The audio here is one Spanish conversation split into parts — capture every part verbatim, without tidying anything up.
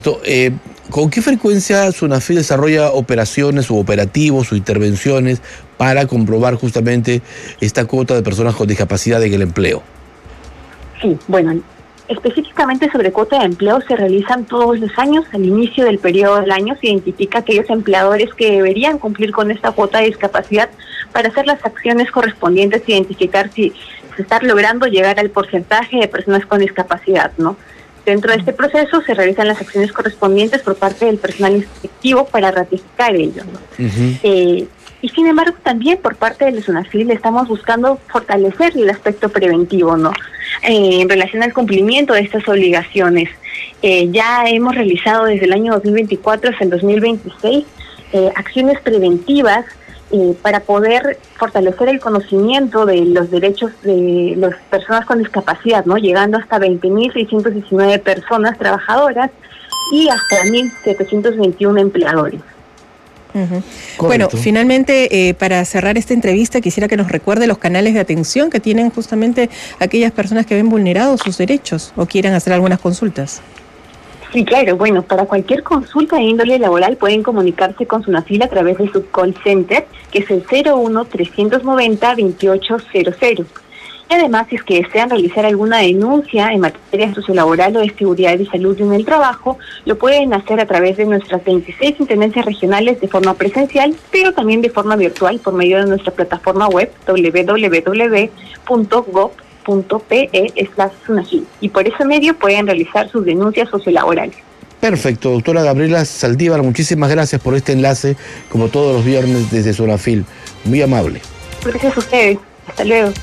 Eh, ¿Con qué frecuencia SUNAFIL desarrolla operaciones u operativos o intervenciones para comprobar justamente esta cuota de personas con discapacidad en el empleo? Sí, bueno, específicamente sobre cuota de empleo se realizan todos los años. Al inicio del periodo del año se identifica aquellos empleadores que deberían cumplir con esta cuota de discapacidad para hacer las acciones correspondientes e identificar si se está logrando llegar al porcentaje de personas con discapacidad, ¿no? Dentro de este proceso se realizan las acciones correspondientes por parte del personal inspectivo para ratificar ello, ¿no? Uh-huh. eh, y sin embargo también por parte de la SUNAFIL estamos buscando fortalecer el aspecto preventivo, ¿no? Eh, en relación al cumplimiento de estas obligaciones. Eh, ya hemos realizado desde el año dos mil veinticuatro hasta el dos mil veintiséis eh, acciones preventivas Eh, para poder fortalecer el conocimiento de los derechos de las personas con discapacidad, ¿no? Llegando hasta veinte mil seiscientas diecinueve personas trabajadoras y hasta mil setecientos veintiuno empleadores. Uh-huh. Bueno, finalmente, eh, para cerrar esta entrevista, quisiera que nos recuerde los canales de atención que tienen justamente aquellas personas que ven vulnerados sus derechos o quieran hacer algunas consultas. Sí, claro. Bueno, para cualquier consulta de índole laboral pueden comunicarse con SUNAFIL a través de su call center, que es el cero uno, trescientos noventa, veintiocho cero cero. Y además, si es que desean realizar alguna denuncia en materia sociolaboral o de seguridad y salud en el trabajo, lo pueden hacer a través de nuestras veintiséis intendencias regionales de forma presencial, pero también de forma virtual por medio de nuestra plataforma web doble u doble u doble u punto gob punto pe slash SUNAFIL, y por ese medio pueden realizar sus denuncias sociolaborales. Perfecto, doctora Gabriela Saldívar, muchísimas gracias por este enlace, como todos los viernes desde SUNAFIL. Muy amable. Gracias a ustedes. Hasta luego.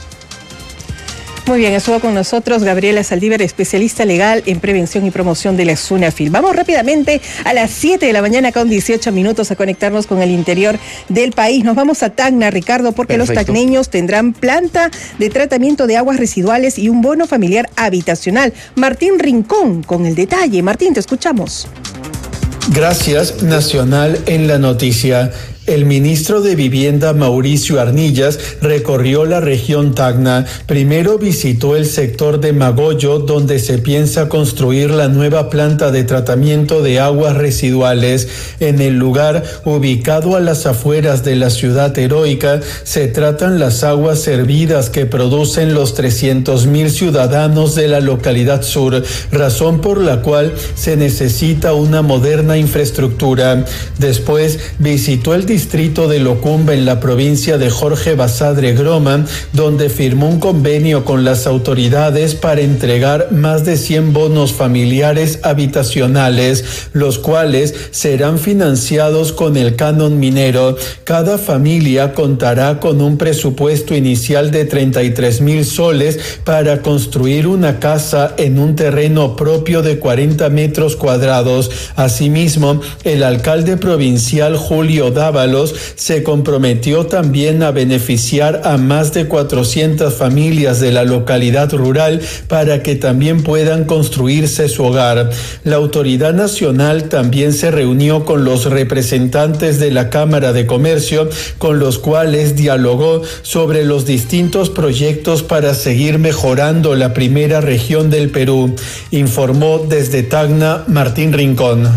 Muy bien, estuvo con nosotros Gabriela Saldívar, especialista legal en prevención y promoción de la SUNAFIL. Vamos rápidamente a las siete de la mañana con dieciocho minutos a conectarnos con el interior del país. Nos vamos a Tacna, Ricardo, porque Perfecto. Los tacneños tendrán planta de tratamiento de aguas residuales y un bono familiar habitacional. Martín Rincón con el detalle. Martín, te escuchamos. Gracias, Nacional en la noticia. El ministro de Vivienda, Mauricio Arnillas, recorrió la región Tacna. Primero visitó el sector de Magoyo, donde se piensa construir la nueva planta de tratamiento de aguas residuales. En el lugar, ubicado a las afueras de la ciudad heroica, se tratan las aguas servidas que producen los trescientos mil ciudadanos de la localidad sur, razón por la cual se necesita una moderna infraestructura. Después, visitó el distrito de Locumba en la provincia de Jorge Basadre Groma, donde firmó un convenio con las autoridades para entregar más de cien bonos familiares habitacionales, los cuales serán financiados con el canon minero. Cada familia contará con un presupuesto inicial de treinta y tres mil soles para construir una casa en un terreno propio de cuarenta metros cuadrados. Asimismo, el alcalde provincial Julio Dávalos se comprometió también a beneficiar a más de cuatrocientas familias de la localidad rural para que también puedan construirse su hogar. La autoridad nacional también se reunió con los representantes de la Cámara de Comercio, con los cuales dialogó sobre los distintos proyectos para seguir mejorando la primera región del Perú. Informó desde Tacna Martín Rincón.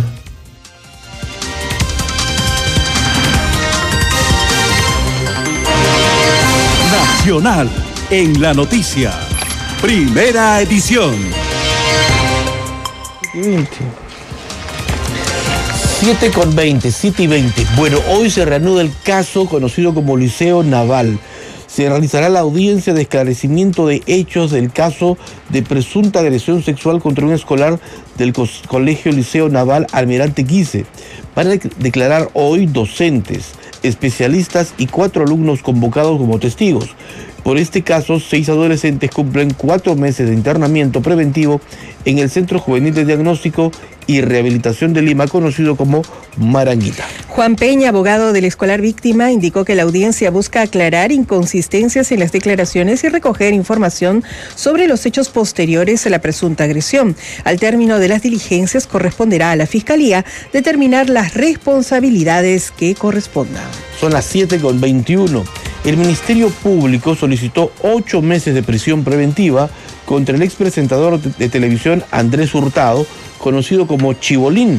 Nacional en la noticia. Primera edición. siete con veinte, siete y veinte. Bueno, hoy se reanuda el caso conocido como Liceo Naval. Se realizará la audiencia de esclarecimiento de hechos del caso de presunta agresión sexual contra un escolar del Colegio Liceo Naval Almirante Guise. Van a declarar hoy docentes, especialistas y cuatro alumnos convocados como testigos. Por este caso, seis adolescentes cumplen cuatro meses de internamiento preventivo en el Centro Juvenil de Diagnóstico y Rehabilitación de Lima, conocido como Maranguita. Juan Peña, abogado del escolar víctima, indicó que la audiencia busca aclarar inconsistencias en las declaraciones y recoger información sobre los hechos posteriores a la presunta agresión. Al término de las diligencias, corresponderá a la Fiscalía determinar las responsabilidades que correspondan. Son las siete con veintiuno. El Ministerio Público solicitó ocho meses de prisión preventiva contra el expresentador de televisión Andrés Hurtado, conocido como Chibolín,